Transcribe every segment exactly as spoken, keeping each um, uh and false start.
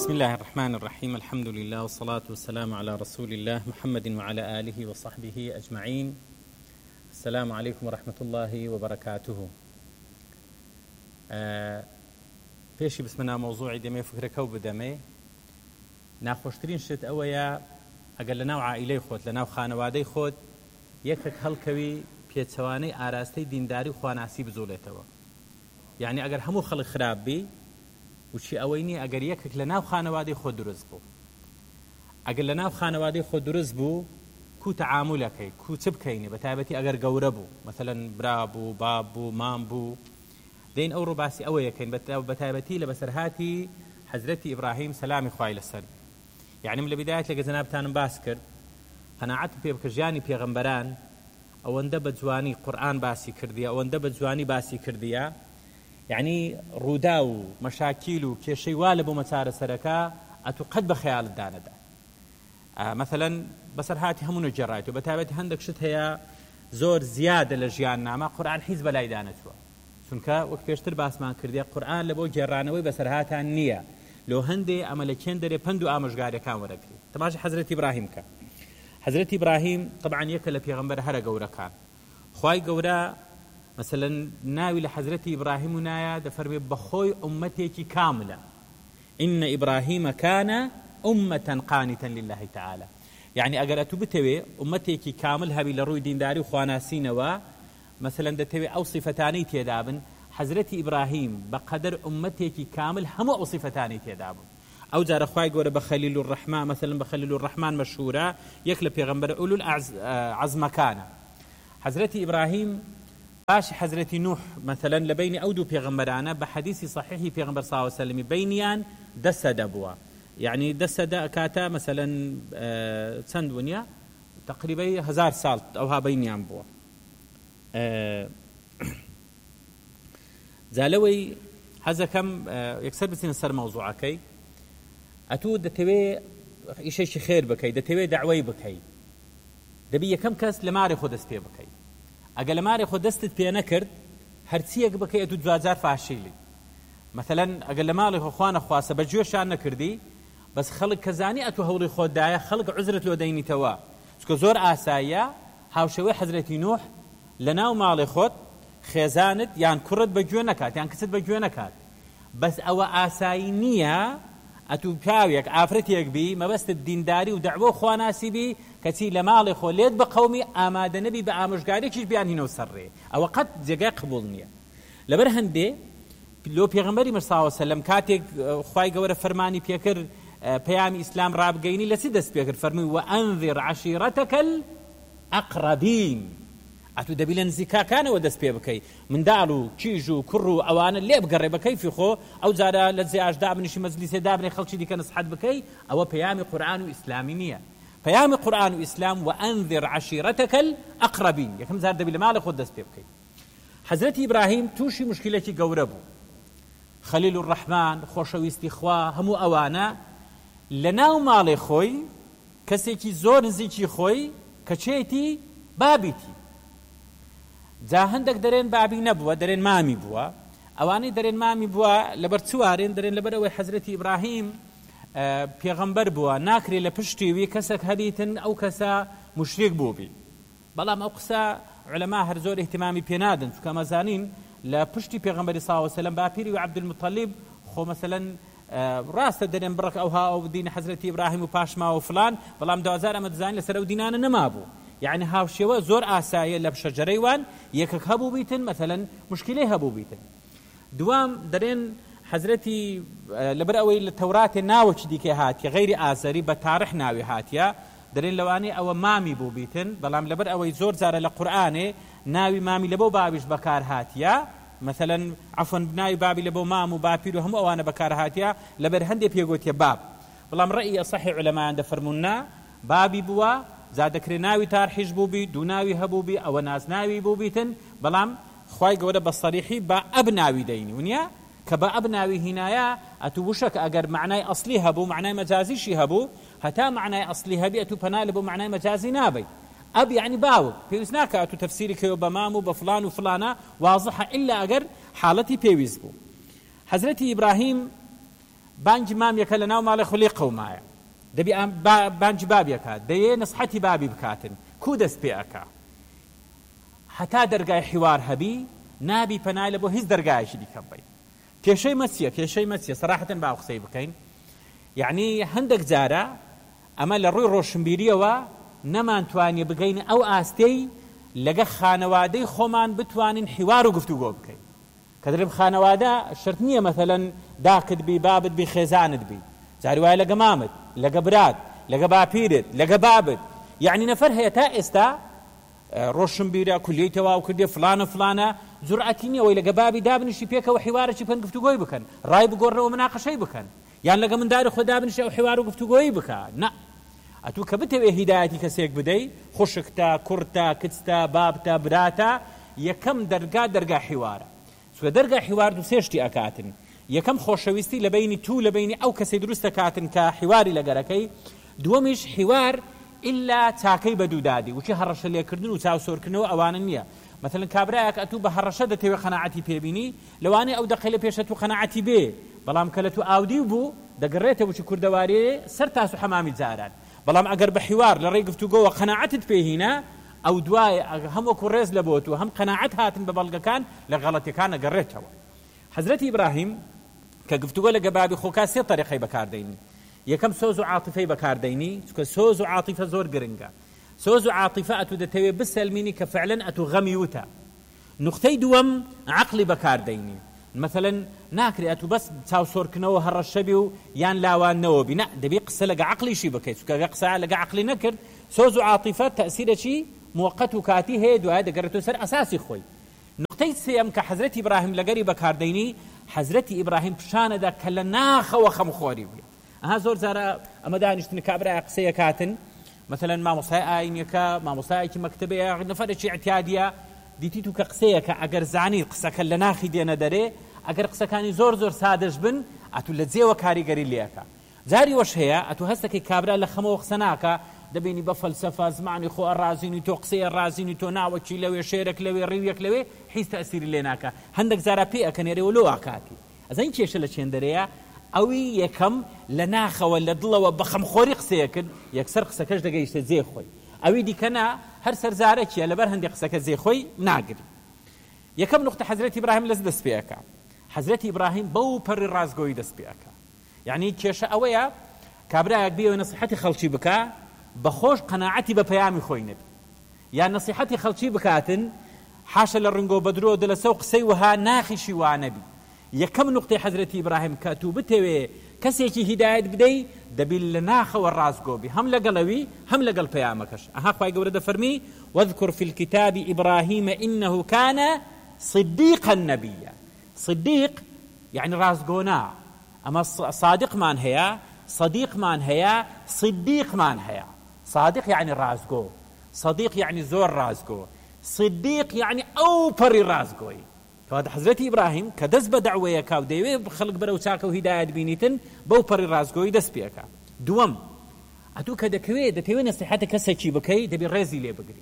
بسم الله الرحمن الرحيم. الحمد لله والصلاة والسلام على رسول الله محمد وعلى آله وصحبه أجمعين. السلام عليكم ورحمة الله وبركاته. پێشی بسمنا موضوعی دەمێ فکرەکە و بدەمێ. ناخۆشترین شت ئەوەیە ئەگەر لە ناو عائیلەی خۆت لە ناو خانەوادەی خۆت یەکێک هەڵکەوی پێچەوانەی ئاراستەی دینداری و خواناسی بزۆڵێتەوە. یعنی ئەگەر هەموو خەڵک خراپ بی وچی ئەوەی نیە ئەگەر یەکێک لە ناو خانەوادەی خۆ دروست بوو. ئەگەر لە ناو خانەوادەی خۆ دروست بوو کو تەعامولەکەی کو چ بکەینێ بە تایبەتی ئەگەر گەورە بوو مەثەلەن برا بوو باب بوو مام بوو دەین ئەو ڕووباسی ئەوە یەکەین بە تایبەتی لە بەسەرهاتی حەزرەتی ئیبراهیم سەلامی خوای لەسەر. یعنی من لە بیدایەت لەگە جەنابتانم باس کرد قەناعەتم پێ بکە ژیانی پێغەمبەران ئەوەندە بە جوانی قورئان باسی کردیە ئەوەندە بە جوانی باسی کردیە. یعنی ڕوودا و مەشاکیل و کێشەی وا لە بۆ مەچارە سەرەکە ئەتو قەت بە خەیاڵت دانەدا. مەثەلەن بەسەرهاتی هەموو نەجێڕایەوە بە تایبەتی هەندێک شت هەیە زۆر زیادە لە ژیان نامە قورئان هیچ بەلای دانەتوە، چونکە وەک پێشتر باسمان کردی قورئان لە بۆ گێڕانەوەی بەسەرهاتان نییە، لۆ هەندێ ئەمەلەکێن دەرێ پند و ئامۆژگاریەکان وەرەگری. تەماشای حەزرەتی ئیبراهیم کە حەزرەتی ئیبراهیم طبعاً یەکە لە پێغەمبەر هەرە گەورەکان. خوای گەورە مثلا ناوی لە حەزرەتی ئیبراهیم و نایە دەفەرمێ بەخۆی ئومەتێکی کاملە. إن إبراهيم كان أمة قانتا لله تعالى. يعني أجر أتو بتوي أمتك كامل هبي لروي دين داري وخواناسين و مثلا دتوي أو صفتاني تيدابن حزرتي إبراهيم بقدر أمتك كامل هم أو صفتاني تيدابن. أو جار خواي جور بخليل الرحمن مثلا بخليل الرحمن مشهورة يكل بيغمبر أولو العزم كان. حزرتي إبراهيم باش حزرتي نوح مثلا لبين أودو بيغمبرانا بحديث صحيح بيغمبر صلى الله عليه وسلم بينيان دسد أبوا. يعني دسد كاتا مثلا چند ونيا تقريبا هزار سال أو ها بينيان بوا. زالوي هذا كم يكسر بسين سر موضوعكي أتو دتوي إيش خير بكي دتوي دعوي بكي دبي كم كاس لماري خود اسبي بكي ئەگە لە مارێ خۆ دەستت پێ نەکرد هەرچیەک بکەی ئەتو دوجار فاشیلی. مثلا ئەگە لە ماڵی خۆ خوا نەخواسە بە گوێشان نەکردی بەس خەڵک کە زانی ئەتو هەوڵی خۆتدایە خەڵک عوزرت لۆ دەینیتەوە، چونکە زۆر ئاساییە هاوشەوەی حەزرەتی نوح لە ناو ماڵی خۆت خێزانت یان کوڕت بە گوێ نەکات یان کچت بە گوێ نەکات، بەس ئەوە ئاسایی نییە ئەتو پیاوێک ئافرەتێک بی مەبەستت دینداری و دەعوە خواناسی بی کەچی لە ماڵی خۆ لێت بە قەومی ئامادە نەبی بە ئامۆژگارێکیش بیان هینەوە سەرڕێ، ئەوە قەت جێگای قبوڵ نییە. لەبەر هەندێ لۆ پێغەمبەری مەرسی سەڵڵاهو عەلەیهی وسەلەم کاتێک خوای گەورە فەرمانی پێکرد پەیامی ئیسلام ڕابگەینی لە چی دەست پێکرد؟ فەرمووی وەئەنذر عەشیرەتەکە الئەقرەبین. ئەتو دەبی لە نزیکاکانەوە دەست پێ بکەی، منداڵ و کیژ و کوڕ و ئەوانە لێ بگەڕێ بە کەیفی خۆ، ئەو جارە لە جێ دابنیشی مەجلیسێ دابنێ خەڵکی دیکە نسحەت بکەی، ئەوە پەیامی قورئان و ئیسلامی نییە. پەیامی قورئان و ئیسلام وەئەنذر عەشیرەتەکە الئەقرەبین، یەکەم جار دەبی لە ماڵی خۆت دەست پێ بکەی. حەزرەتی ئیبراهیم تووشی مشکلێکی گەورە بوو. خەلیل الرەحمان خۆشەویستی خوا هەموو ئەوانە لە ناو ماڵی خۆی کەسێکی زۆر نزیکی خۆی کەچێتی بابیتی. جا هەندێک دەرێن بابی نەبووە دەرێن مامی بووە، ئەوانەی دەرێن مامی بووە لەبەر چوارێن دەرێن لەبەر ئەوەی حەزرەتی ئیبراهیم پێغەمبەر بووە ناکرێ لە پشتیوی کەسێک هەبیتن ئەو کەسە مشریک بوو بی. بەڵام ئەو قسە عولەما هەر زۆر احتیمامی پێ نادن، چونکە مەزانین لە پشتی پێغەمبەری صلی الله عەلەیهی وسەلەم باپیری و عەبدولموتەلیب خۆ مەسەلەن ڕاستە دەرێن بڕک ئەوها ئەو دینی حەزرەتی ئیبراهیم و پاشماوە فلان، بەڵام دوازار ئەمە دەزانین لەسەر ئەو دینانە نەمابوو. يعني هاوشێوە زۆر ئاساییە لە شەجەرەی وان یەکێک هەبوو بیتن مثلا مشکلەی هەبوو بیتن. دوام دەرێن حەزرەتی لەبەر ئەوەی لە تەوراتێ ناوەکی دیکە هاتیە غەیری ئازەری بە تارح ناوی هاتیە، دەرێن لەوانەی ئەوە مامی بوو بیتن، بەڵام لەبەر ئەوەی زۆر جارە لە قورئانێ ناوی مامی لەبۆ بابیش بەکار هاتیە، مثلا عفوا ناوی بابی لەبۆ مام و باپیر و هەموو ئەوانە بەکار هاتیە، لەبەر هەندێک پێگوتیە باب. بەڵام ڕەئی ئەصەحی عولەمایان دەفەرموننا بابی بووە زادەکرێ ناوی تارحیش بوو بی، دوو ناوی هەبوو بی، ئەوە نازناوی بوو بیتن، بەڵام خوای گەورە بە سەریحی بە ئەب ناوی دەینی ونیە کە بە ئەب ناوی هینایە ئەتو وشک ئەگەر معنای ئەسلی هەبوو معنای مەجازیشی هەبوو هەتا معنای ئەسلی هەبی ئەتو پەنا لەبۆ معنای مەجازی نابی. ئەب یعنی باوک پێویست ناکە ئەتو تەفسیری کەوە بە مام و بە فلان و فلانە واضحە ئیلا ئەگەر حاڵەتی پێویست بوو. حەزرەتی ئیبراهیم بانج مامێکە لە ناو ماڵی خولی قەومایە دەبی بانج بابیەکە دەیێ نسحەتی بابی بکاتن کو دەست پێ ئەکا هەتا دەرگای حیوار هەبی نابی پەنای لە بۆ هیچ دەرگایەکی دیکە بی کێشەی مەچیە کێشەی مەچیە سەراحەتەن با قسەی بکەین یعنی هەندێک جارە ئەمە لە ڕووی ڕۆشنبیریەوە نەمانتوانێ بگەین ئەو ئاستەی لەگە خانەوادەی خۆمان بتوانین حیوار و گفتوگۆ بکەین کە دەڵێم خانەوادە شەرت نییە مەثەلەن داکت بی بابت بی خێزانت بی جاری وایە لەگە مامت لەگە برات لەگە باپیرت لەگە بابت یعنی نەفەر هەیە تا ئێستا ڕۆشنبیرە کولیەی تەواو کردێ فلانە فلانە جورئەتی نییە ئەوەی لەگە بابی دابنیشی پێکەوە حیوارێکی پێن گفتوگۆی بکەن ڕای بگۆڕنەوە مناقەشەی بکەن یان لەگە منداری خۆ دابنیشی ئەو حیوار و گفتوگۆی بکە نە ئەتوو کە بتەوێ هیدایەتی کەسێک بدەی خوشکتە کورتە کچتە بابتە براتە یەکەم دەرگا دەرگا حیوارە چونکە دەرگا حیوار دوو سێشتی ئەکاتن یەکەم خۆشەویستی لە بینی تو لە بینی ئەو کەسەی دروستە کاتن کە حیواری لەگەرەکەی دووەمیش حیوار ئللا چاکەی بەدوودادی وچی هەڕەشە لێکردن و چاوسۆرکردنەوە ئەوانە نییە مثلا کابرایەک ئەتوو بە هەڕەشە دەتەوێت قەناعەتی پێبینی لەوانەیە ئەو دەقەی لە پێشە تو قەناعەتی بێ بەڵام کە لە تو ئاودی بوو دەگەڕێتە وچی کوردەواری سەر تاس و حەمامی جاران بەڵام ئەگەر بە حیوار لە ڕێی گفتوگۆوە قەناعەتت پێهینە ئەو دوای هەم وەکو ڕێز لە بۆ تو هەم قەناعەت هاتن بە بەڵگەکان لە غەڵەتیەکان ئەگەڕێتەوە حەزرەتی ئیبراهیم کە گفتوگۆ لەگە بابی خۆکا سێ طریقەی بەکاردەینی یەکەم سۆز و عاتیفەی بەکاردەینی چونکە سۆز و عاتیفە زۆر گرنگە سۆز و عاتیفە ئەتوو دەتەوێت بسەلمینی کە فعلەن ئەتوو غەمی وتە نقطەی دووەم عەقلی بەکاردەینی مثلا ناکرێ ئەتوو بەس چاوسۆرکردنەوە هەڕەشەبی و یان لاوانەوە بی نە دەبێت قسە لەگە عەقلیشی بکەیت چونکە قسە لەگە عەقلی نەکرد سۆز و عاتیفە تەئسیرێکی موقت و کاتی هەیە دوایە دەگەڕێتەوە سەر ئەساسی خۆی نقطەی سێم کە حەزرەتی ئیبراهیم لەگەری بەکاردەینی حەزرەتی ئیبراهیم پیشانەدا کە لە ناخەوە خەمخۆری بووە ئەها زۆر جارە ئەمە دانیشتن کابرای قسەیە کاتن مثلا مامۆستای ئاینیەکە مامۆستایەکی مەکتەبەیە نەفەرێکی ئەتیادیە دیتی تو کە قسەیەکە ئەگەر زانی قسەکە لە ناخی دێنە دەرێ ئەگەر قسەکانی زۆر زۆر سادەش بن ئەتوو لە جێوە کاریگەری لێەکە جاری وەش هەیە ئەتوو هەستەکەی کابرا لە خەمەوە قسە ناکە دەبینی بە فەلسەفە زمانی خۆ ئەڕازینی تۆ قسەیە ڕازینی تۆ ناوەکی لەوێ شێرێک لەوێ ڕیویەک لەوێ هیچ تەئسیری لێ ناکە هەندێک جارە پێ ئەکەنێرەوە لۆ ئاکاتی ئەزین کێشە لە چێندەرەیە ئەوی یەکەم لە ناخەوە لە دڵەوە بە خەمخۆری قسەیە کرد یەکسەر قسەکەش دەگەیشتە جێ خۆی ئەوی دیکەنا هەر سەرزارەکیە لەبەر هەندێک قسەکە جێ خۆی ناگری یەکەم نقطە حەزرەتی ئیبراهیم لەس دەست پێەکە حەزرەتی ئیبراهیم بەو پەڕی ڕازگۆیی دەست پێەکە یعنی کێشە ئەوەیە کابرایەک بێەوە نەسیحەتی خەڵکی بکە بەخۆش قەناعەتی بە پەیامی خۆی نەبێت یان نەسیحەتی خەڵکی بکاتن حاشە لە ڕنگۆ بەدرۆ دلەسە و قسەی وها ناخیشی وانەبی یەکەم نقطەی حەزرەتی ئیبراهیم کە تو بتەوێ کەسێکی هیدایەت بدەی دەبی لە ناخەوە ڕازگۆبی هەم لەگەڵەوی هەم لەگەڵ پەیامەکەش ئەها خوای گەورە دەفەرمی واذكر في الكتاب إبراهيم إنه كان صديقا نبيا صديق يعني رازقونا أما صادق من هيا صديق من هيا صديق من هيا صادق يعني رازقو صديق يعني زور رازقو صديق يعني أو بري رازقوي فهذا حضرت إبراهيم كدز بدعوة كاو ديوي خلق برو تاكو هداية بينيتن بو بري رازقوي دس بيكا دوم أتو كده كوي ده تيوي نصيحتك كسيكي بكي دبي ريزي ليه بقري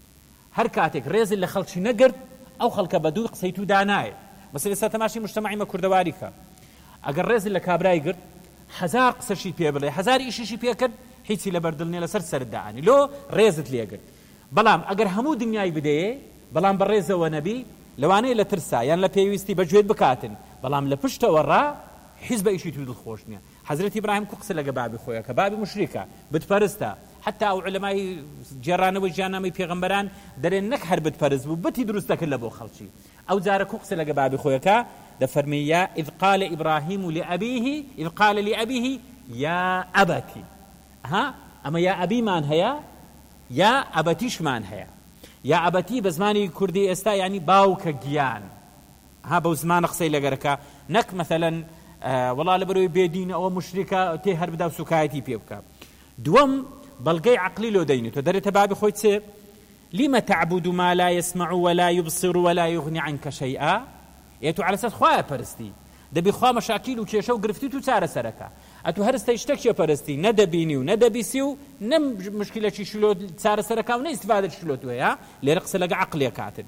هر كاتك ريزي اللي خلقشي نقرد أو خلق بدو قسيتو داناي بس لسا تماشي مجتمعي ما كردواريكا أقر ريزي اللي كابراي قرد هزار قسشي بيه بلي هزار إيشي بيه كرد حيثي لبردلني لسر سر الدعاني لو ريزت ليه قرد بلام أقر همو دنياي بديه بلام بالريزة ونبي لوانەیە لە ترسا یان لە پێویستی بەگوێت بکاتن بەڵام لە پشتەوەڕا حیز بە ئیشی توی دڵخۆش نییە حەزرەتی ئیبراهیم کو قسە لەگە بابی خۆیە کە بابی مشریکە بتپەرستە حتا ئەو عولەمای جێڕانەوەی ژیاننامەی پێغەمبەران دەرێن نەک هەر بتپەرست بوو بتی دروستەکرد لە بۆ خەڵکی ئەو جارە کو قسە لەگە بابی خۆیەکە دەفەرمی یا إذ قال إبراهيم لأبيه إذ قال لأبيه يا أبتي ها أما يا أبي مان هيا يا أبتيش مان هيا یا ئەبەتی بە زمانی کوردی ئێستا یعنی باوکە گیان ها بەو زمانە قسەی لەگەرەکە نەک مەثەلەن وەڵا لەبەرەوەی بێدینە ئەوە مشریکە تێ هەر بدا و سوکایەتی پێ بکە دووەم بەڵگەی عەقلی لۆ دەینێتەوە دەرێتە بابی خۆی چێ لم تعبد ما لا يسمع ولا يبصر ولا يغني عنك شيئا ئێتو عەلە سەر خوایە پەرستی دەبی خوا مەشاکیل و کێشە و گرفتی و چارە سەرەکە ئەتو هەرستەی شتێکیە پەرستی نەدەبینی و نەدەبیسی و نەم مشکلەکی شلۆ چارە سەرەکە و نە ئیستیفادە شلۆ توەیە لێرە قسە لەگە عەقلێ کاتن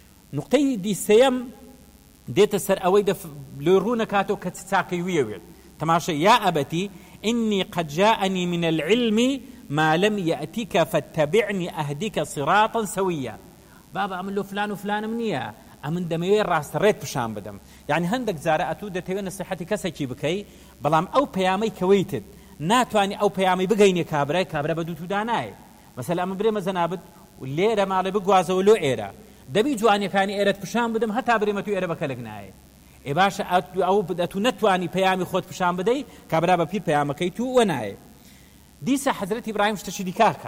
نقطەی دیسەیەم دێتە سەر ئەوەی لێ ڕوو نەکاتەوە کە چاکەی ویەوێت تماشى يا أبتي إني قد جاءني من العلم ما لم يأتك فاتبعني أهدك صراطا سويا. بابا أمن له فلان وفلان منيا أمن دمي راس ريت بشام بدم. يعني هندك زارة أتود تبين نصيحتي كسكي بكي بلام أو بيامي كويتد ناتواني أو بيامي بقيني كابرة كابرة بدو تداناي مثلا أم بري مزنابد والليرة ما على بقوازه ولو إيرة دبي جواني كاني إيرة بشام بدم حتى بري ما تو إيرة بكلكناي إباش أو بدأتو نتواني بيامي خود بشام بدي كابرة ببير بيامي كيتو وناي ديسا حضرت إبراهيم شتشدي كاكا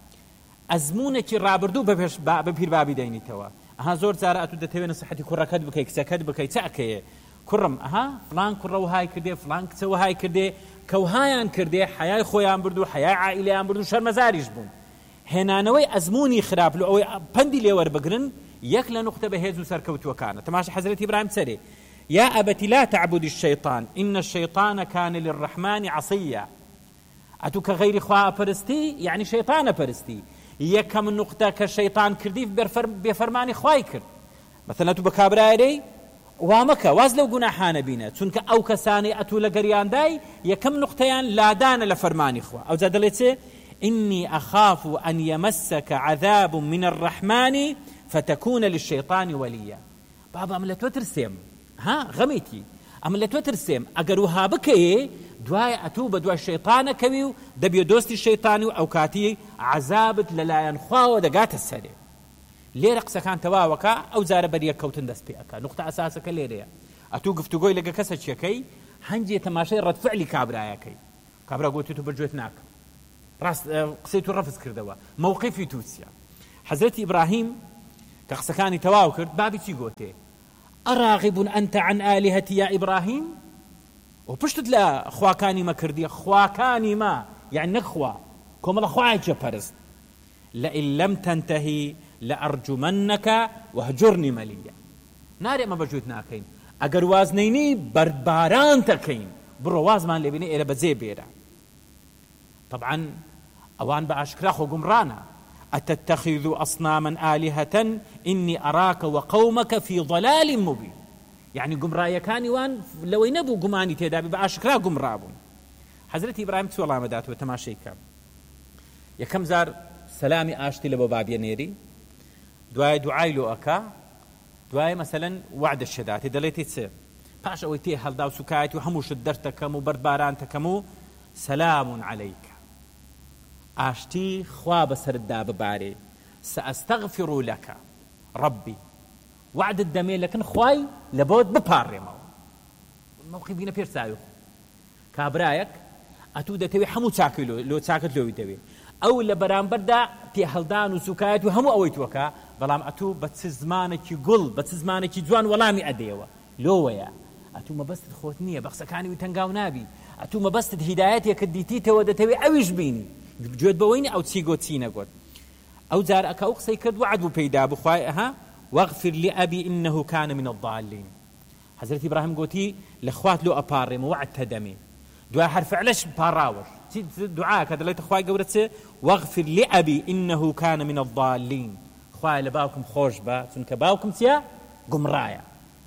أزمونك الرابردو ببير بابي ديني توا أها زور زارة أتو دتوين صحتي كرة كد بكي كسكد بكي تأكي كرم أها فلان كرة وهاي كردي فلان كسو هاي كردي كوهايان كردي حياة خويان بردو حياة عائليان بردو شر مزاريش بون هنا نوي أزموني خراب لو أو بندي ليور بقرن يكلا نقطة بهزو سركوت وكان تماشي حضرت إبراهيم سري يا أبت لا تعبد الشيطان إن الشيطان كان للرحمن عصيا أتو كغير خواه برستي يعني شيطان برستي يكم النقطة كالشيطان كرديف بفرمان خواي كرد مثلا تو بكابراري وامكا واز لو گناحان بينا چونك او كساني اتو لقريان داي يكم نقطيان لا دان لفرمان خوا او زاد ليتي إني أخاف أن يمسك عذاب من الرحمن فتكون للشيطان وليا. بابا أملا توترسيم ها غميتي أملا توترسيم أقروها بكي دواي أتوب دواي الشيطان كويو دبيو دوستي الشيطان أو كاتي عذابت للا ينخوا ودقات السري ليه رقصة كان تواوكا أو زار بريا كوتن دس بيأكا نقطة أساسك ليه أتوقف تقوي لقى كسج يكي هنجي تماشي رد فعلي كابرا يكي كابرا قلت تو برجوتناك راس قصيتو رفض كردوا موقفي توسيا حضرت إبراهيم كقصة كان تواوكر بابي تي قوتي أراغب أنت عن آلهتي يا إبراهيم وبشتد لا خواكاني ما كردي خواكاني ما يعني نخوا كم الله خواك جبرز لئن لم تنتهي لأرجمنك وهجرني مليا ناري ما بجوتنا كين أجر وازنيني بردباران تكين برواز ما اللي بيني إلى بزي بيرا طبعا أوان بأشكرا خو قمرانا أتتخذ أصناما آلهة إني أراك وقومك في ضلال مبين يعني قمرايا كاني وان لو ينبو قماني تدابي بأشكرا قمرابون حضرت إبراهيم تسوى الله مداته وتماشيكا يكم زار سلامي آشتي لبو بابي نيري دواي دعاي لو أكا دواي مثلا وعد الشدات دليتي تسير باش أويتي هل داو سكايتي وهموش الدرتكمو بردباران تكمو سلام عليك آشتي خواب سرداب باري سأستغفر لك ربي وعد الدمي لكن خواي لبود بباري مو الموقف بينا بير سايو كابرايك أتودة توي حمو تاكلو لو تاكت لو يتوي أو لبران بردا تي هلدان وسكايت وهمو أويتوكا بلام أتو بس زمانك يقول بس زمانك جوان ولامي أديوه لويا أتو ما بس تخوتني بخس كاني وتنقاو نابي أتو ما بس هدايتي كديتي تودا توي أويش بيني جود بويني أو تسيقو تسينا قد أو زار أكا أقصي كد وعد بيدا بخوايها واغفر لأبي إنه كان من الضالين حضرت إبراهيم قوتي لأخوات له أباري موعد تدمي دعاء حرف علاش باراور دعاء كذا ليت أخواي قورتسي واغفر لأبي إنه كان من الضالين خواي لباوكم خوش با تنك باوكم تيا قمرايا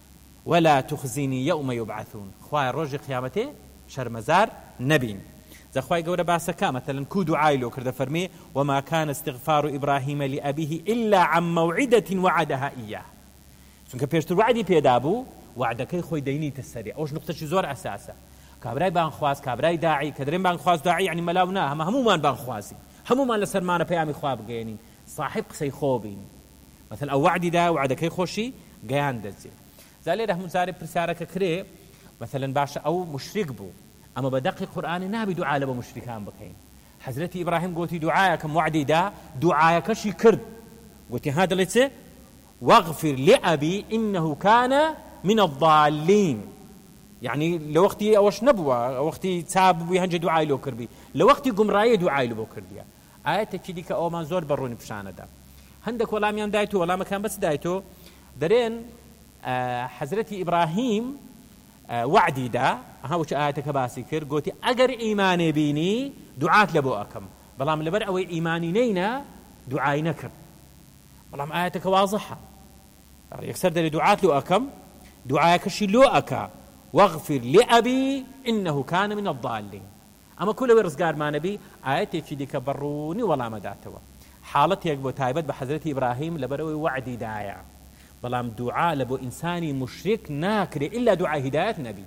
ولا تخزيني يوم يبعثون خواي روج قيامته شرمزار نبين ذا خواي قورة باسكا مثلا كو دعاي له كرده فرمي وما كان استغفار إبراهيم لأبيه إلا عن موعدة وعدها إياه تنك بيشتر وعدي بيدابو وعدكي خوي ديني تسري أوش نقطة زور أساسا كابراي بان خواز كابراي داعي كدرين بان خواز داعي يعني ملاونا هم همومان بان خوازي همومان لسرمانة بيامي خواب جينين صاحب قصي خوبين مثلا أو وعدي دا وعدكي خوشي جيان دزي زالي رحمه زاري برسارك كري مثلا باشا أو مشرك بو أما بدقي قرآن نابي دعاء لبا مشركان بكين حضرت إبراهيم قوتي دعايكم وعدي دا دعايك شي كرد قوتي هذا ليتسي واغفر لأبي إنه كان من الضالين يعني لو وقتي أوش نبوة وقتي تساب ويهنج دعاء له كربي لو وقتي قمراية دعاء له كربي آية تكيديك أو منزور بروني بشانة دا هندك ولا ميان دايتو ولا مكان بس دايتو درين آه حضرتي إبراهيم آه وعدي دا ها وش آياتك باسي كر قوتي أجر إيماني بيني دعاة لبو أكم بلام لبر أو إيماني نينا دعاء نكر بلام آياتك واضحة يكسر دري دعاة لو أكم دعاء كشي لو أكا واغفر لأبي إنه كان من الضالين. أما كل ورزقار ما نبي آياتي كي ديك بروني ولا مداتوا حالتي يقبو تايبت بحضرة إبراهيم لبروي وعدي دايع بلام دعاء لبو إنساني مشرك ناكري إلا دعاء هداية نبي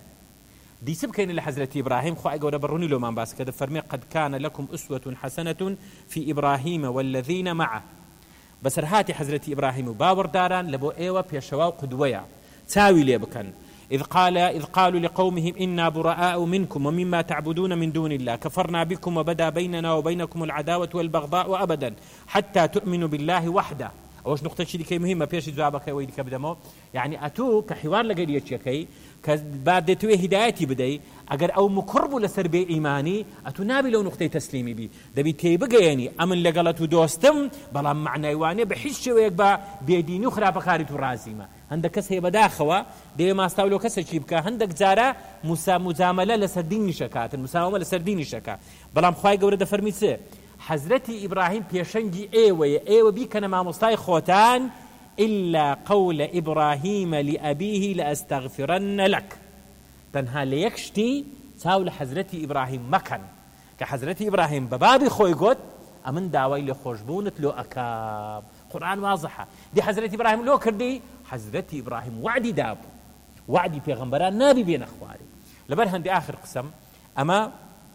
دي سبكين لحضرة إبراهيم خو أقول بروني لو من باس كده فرمي قد كان لكم أسوة حسنة في إبراهيم والذين معه بس رهاتي حضرة إبراهيم باور داران لبو إيوة بيشواو قدوية تاوي لي بكن إذ قال إذ قالوا لقومهم إنا براء منكم ومما تعبدون من دون الله كفرنا بكم وبدا بيننا وبينكم العداوة والبغضاء أبدا حتى تؤمنوا بالله وحده. أوش نقطة شيء كي مهمة بيش جوابك ويدك بدمو يعني أتو كحوار لقريتش كي كبعد توي هدايتي بدي أجر أو مقرب لسرب إيماني أتو نابي لو نقطة تسليمي بي دبي تيبقى يعني أمن لقلت دوستم بلا معنى يواني بحش ويقبع بيديني أخرى بخاري ترازيمة عندك كسي بداخوا دي ما استولو كسي شيبكا عندك زارا مسا مزاملة لسردين شكات المساومة لسردين شكا بلا مخواي قورة فرميسي حضرتي إبراهيم بيشنجي ايوه ايوه بي كان مع مصطاي خوتان إلا قول إبراهيم لأبيه لأستغفرن لك تنها ليكشتي تاول حضرتي إبراهيم مكان كحضرتي إبراهيم ببابي خوي قد أمن داوي لخوشبونت لو أكاب قرآن واضحة دي حضرتي إبراهيم لو كردي حضرتي إبراهيم وعدي داب وعدي بيغمبران نابي بين أخواري لبرهن دي آخر قسم أما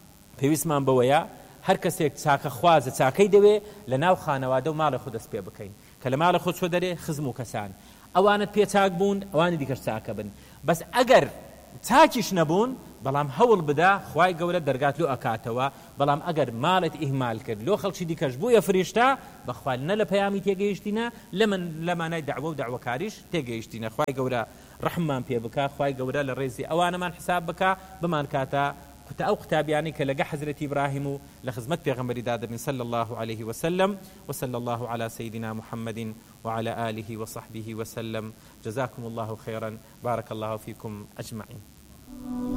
في اسمان بويا هر کەسێک چاکە خوازە چاکەی دەوێ لە ناو خانەوادە و ماڵی خۆ دەست پێ بکەین کە لە ماڵی خۆ چۆ دەرێ خزم و کەسان ئەوانت پێ چاک بوون ئەوانی دیکەش چاکە بن بەس ئەگەر چاکیش نەبوون بەڵام هەوڵ بدا خوای گەورە دەرگات لۆ ئەکاتەوە بەڵام ئەگەر ماڵت ئیهمال کرد لۆ خەڵکی دیکەش بوویە فریشتا بەخوا نە لە پەیامی تێگەیشتینە لە من لەمانای دەعوە و دەعوەکاریش تێگەیشتینە خوای گەورە ڕەحممان پێ بکە خوای گەورە لە ڕێزی ئەوانەمان حساب بکە بمان کاتە كنت أو كتابياني كلقى حضرة إبراهيم لخدمة پیغمبر داد من صلى الله عليه وسلم وصلى الله على سيدنا محمد وعلى آله وصحبه وسلم جزاكم الله خيرا بارك الله فيكم أجمعين.